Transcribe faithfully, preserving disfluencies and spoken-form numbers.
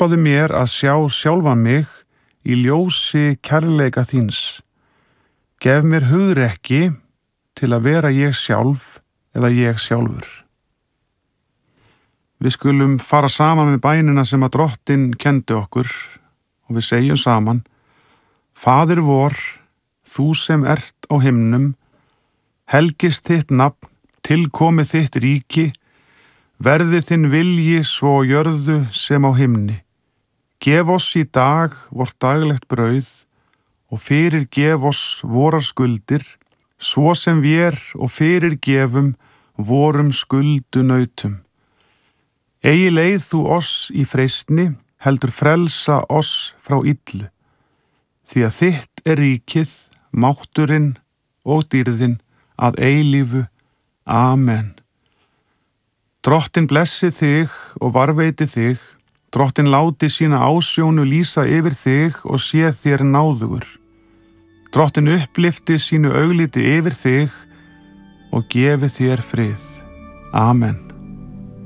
Hjálpaðu mér að sjá sjálfa mig í ljósi kærleika þíns. Gef mér hugrekki til að vera ég sjálf eða ég sjálfur. Við skulum fara saman með bænina sem að Drottinn kenndi okkur og við segjum saman: Faðir vor, þú sem ert á himnum, helgist þitt nafn, tilkomi þitt ríki, verði þinn vilji svo á jörðu sem á himni. Gef oss í dag vort daglegt brauð og fyrirgef oss vorar skuldir, svo sem vér og fyrirgefum vorum skuldunautum. Eigi leið þú oss í freistni, heldur frelsa oss frá illu. Því að þitt er ríkið, mátturinn og dýrðin að eilífu. Amen. Drottinn blessi þig og varveiti þig. Drottinn láti sína ásjónu lýsa yfir þig og sé þér náðugur. Drottinn upplifti sínu augliti yfir þig og gefi þér frið. Amen.